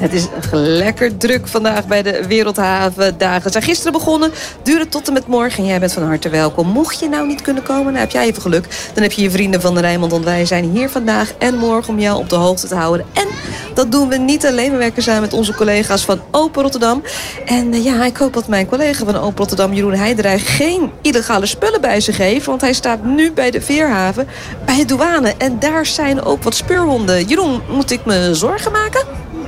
Het is lekker druk vandaag bij de Wereldhavendagen. Ze zijn gisteren begonnen, duren tot en met morgen. En jij bent van harte welkom. Mocht je nou niet kunnen komen, dan heb jij even geluk. Dan heb je je vrienden van de Rijnmond. Want wij zijn hier vandaag en morgen om jou op de hoogte te houden. En dat doen we niet alleen. We werken samen met onze collega's van Open Rotterdam. En ja, ik hoop dat mijn collega van Open Rotterdam, Jeroen Heiderij, geen illegale spullen bij zich heeft. Want hij staat nu bij de Veerhaven, bij de douane. En daar zijn ook wat speurhonden. Jeroen, moet ik me zorgen maken?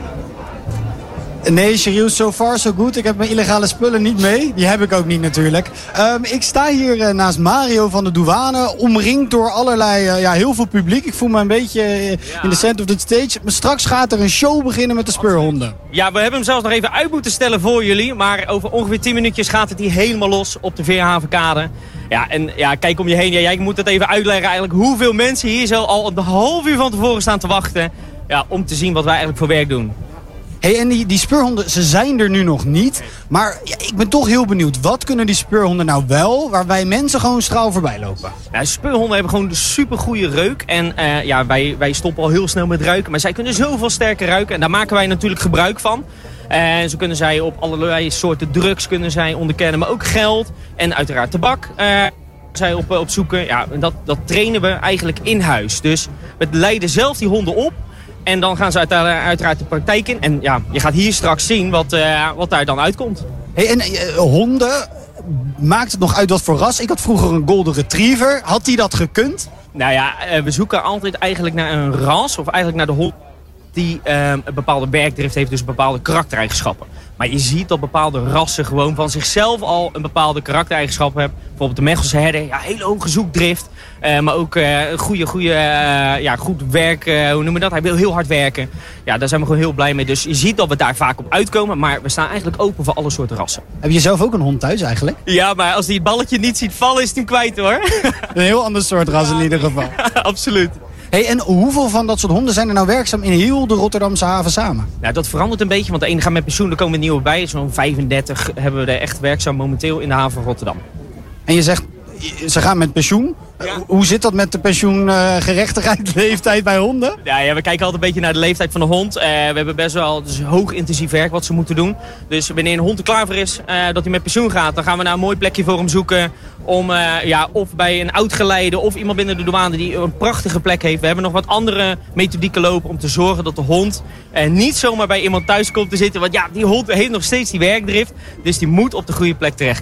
Nee, Cheryl, so far so good. Ik heb mijn illegale spullen niet mee. Die heb ik ook niet natuurlijk. Ik sta hier naast Mario van de douane, omringd door allerlei, heel veel publiek. Ik voel me een beetje in de center of the stage. Maar straks gaat er een show beginnen met de speurhonden. Ja, we hebben hem zelfs nog even uit moeten stellen voor jullie. Maar over ongeveer 10 minuutjes gaat het hier helemaal los op de Veerhavenkade. Ja, en ja, kijk om je heen. Ja, jij moet het even uitleggen eigenlijk hoeveel mensen hier zo al een half uur van tevoren staan te wachten. Ja, om te zien wat wij eigenlijk voor werk doen. Hey, en die speurhonden, ze zijn er nu nog niet. Maar ja, ik ben toch heel benieuwd. Wat kunnen die speurhonden nou wel, waar wij mensen gewoon straal voorbij lopen? Ja, speurhonden hebben gewoon een supergoeie reuk. En wij stoppen al heel snel met ruiken. Maar zij kunnen zoveel sterker ruiken. En daar maken wij natuurlijk gebruik van. En zo kunnen zij op allerlei soorten drugs onderkennen. Maar ook geld en uiteraard tabak. Zij op zoeken. Ja, en dat trainen we eigenlijk in huis. Dus we leiden zelf die honden op. En dan gaan ze uiteraard de praktijk in. En ja, je gaat hier straks zien wat daar dan uitkomt. Hey, en honden, maakt het nog uit wat voor ras? Ik had vroeger een golden retriever. Had die dat gekund? Nou ja, we zoeken altijd eigenlijk naar een ras. Of eigenlijk naar de hond die een bepaalde werkdrift heeft. Dus bepaalde karaktereigenschappen. Maar je ziet dat bepaalde rassen gewoon van zichzelf al een bepaalde karaktereigenschap hebben. Bijvoorbeeld de Mechelse herder, ja, hele hoge zoekdrift. Maar ook goed werk, hoe noemen we dat? Hij wil heel hard werken. Ja, daar zijn we gewoon heel blij mee. Dus je ziet dat we daar vaak op uitkomen. Maar we staan eigenlijk open voor alle soorten rassen. Heb je zelf ook een hond thuis eigenlijk? Ja, maar als hij het balletje niet ziet vallen, is hij hem kwijt hoor. Een heel ander soort ras in ieder geval. Absoluut. Hey, en hoeveel van dat soort honden zijn er nou werkzaam in heel de Rotterdamse haven samen? Nou, dat verandert een beetje, want de ene gaat met pensioen, er komen nieuwe bij. Zo'n 35 hebben we er echt werkzaam momenteel in de haven van Rotterdam. En je zegt, ze gaan met pensioen. Ja. Hoe zit dat met de pensioengerechtigheid, leeftijd bij honden? Ja, we kijken altijd een beetje naar de leeftijd van de hond. We hebben best wel hoog intensief werk wat ze moeten doen. Dus wanneer een hond er klaar voor is, dat hij met pensioen gaat, dan gaan we naar een mooi plekje voor hem zoeken. Om of bij een oud-geleide of iemand binnen de douane die een prachtige plek heeft. We hebben nog wat andere methodieken lopen om te zorgen dat de hond niet zomaar bij iemand thuis komt te zitten. Want ja, die hond heeft nog steeds die werkdrift. Dus die moet op de goede plek terecht.